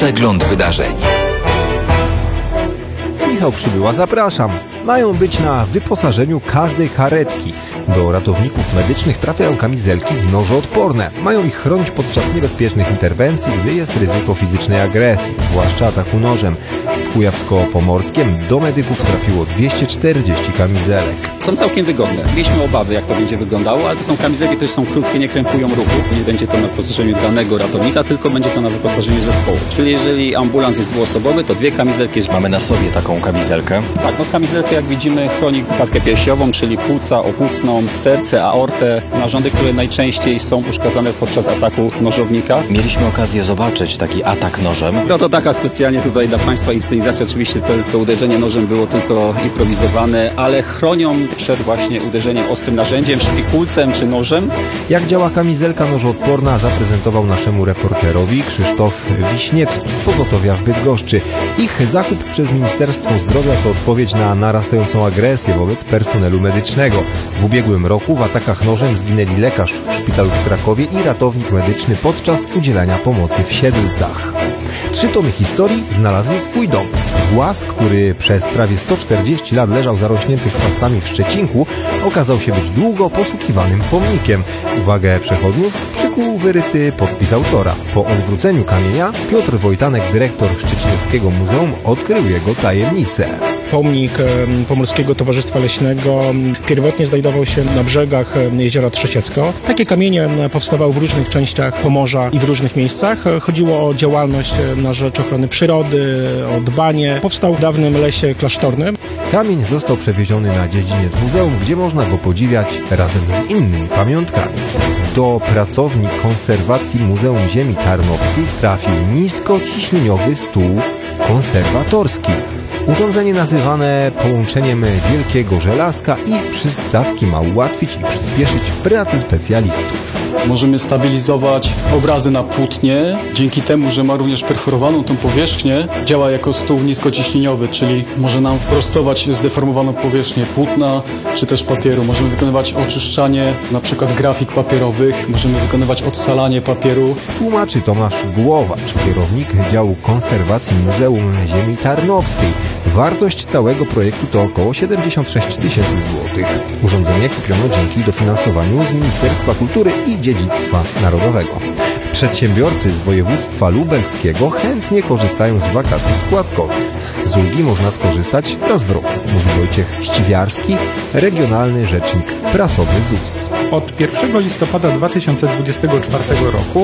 Przegląd wydarzeń. Michał Przybyła, zapraszam. Mają być na wyposażeniu każdej karetki. Do ratowników medycznych trafiają kamizelki nożoodporne. Mają ich chronić podczas niebezpiecznych interwencji, gdy jest ryzyko fizycznej agresji, zwłaszcza ataku nożem. W Kujawsko-Pomorskiem do medyków trafiło 240 kamizelek. Są całkiem wygodne. Mieliśmy obawy, jak to będzie wyglądało, ale to są kamizelki, które są krótkie, nie krępują ruchów. Nie będzie to na wyposażeniu danego ratownika, tylko będzie to na wyposażeniu zespołu. Czyli jeżeli ambulans jest dwuosobowy, to 2 kamizelki. Mamy na sobie taką kamizelkę. Tak, kamizelka, jak widzimy, chroni klatkę piersiową, czyli płuca, opłucną, serce, aortę, narządy, które najczęściej są uszkadzane podczas ataku nożownika. Mieliśmy okazję zobaczyć taki atak nożem. No to taka specjalnie tutaj dla Państwa inscenizacja. Oczywiście to uderzenie nożem było tylko improwizowane, ale chronią przed właśnie uderzeniem ostrym narzędziem, szpikulcem czy nożem. Jak działa kamizelka nożoodporna, zaprezentował naszemu reporterowi Krzysztof Wiśniewski z pogotowia w Bydgoszczy. Ich zakup przez Ministerstwo Zdrowia to odpowiedź na narastającą agresję wobec personelu medycznego. W ubiegłym roku w atakach nożem zginęli lekarz w szpitalu w Krakowie i ratownik medyczny podczas udzielania pomocy w Siedlcach. 3 tomy historii znalazły swój dom. Głaz, który przez prawie 140 lat leżał zarośnięty chwastami w Szczecinku, okazał się być długo poszukiwanym pomnikiem. Uwagę przechodniów przykuł wyryty podpis autora. Po odwróceniu kamienia Piotr Wojtanek, dyrektor Szczecineckiego Muzeum, odkrył jego tajemnicę. Pomnik Pomorskiego Towarzystwa Leśnego pierwotnie znajdował się na brzegach jeziora Trzeciecko. Takie kamienie powstawały w różnych częściach Pomorza i w różnych miejscach. Chodziło o działalność na rzecz ochrony przyrody, o dbanie. Powstał w dawnym lesie klasztornym. Kamień został przewieziony na dziedziniec muzeum, gdzie można go podziwiać razem z innymi pamiątkami. Do pracowni konserwacji Muzeum Ziemi Tarnowskiej trafił niskociśnieniowy stół konserwatorski. Urządzenie nazywane połączeniem wielkiego żelazka i przyssawki ma ułatwić i przyspieszyć pracę specjalistów. Możemy stabilizować obrazy na płótnie. Dzięki temu, że ma również perforowaną tą powierzchnię, działa jako stół niskociśnieniowy, czyli może nam prostować zdeformowaną powierzchnię płótna czy też papieru. Możemy wykonywać oczyszczanie np. grafik papierowych, możemy wykonywać odsalanie papieru. Tłumaczy Tomasz Głowacz, kierownik działu konserwacji Muzeum Ziemi Tarnowskiej. Wartość całego projektu to około 76 000 złotych. Urządzenie kupiono dzięki dofinansowaniu z Ministerstwa Kultury i Dziedzictwa Narodowego. Przedsiębiorcy z województwa lubelskiego chętnie korzystają z wakacji składkowych. Z ulgi można skorzystać raz w roku, mówi Wojciech Ściwiarski, regionalny rzecznik prasowy ZUS. Od 1 listopada 2024 roku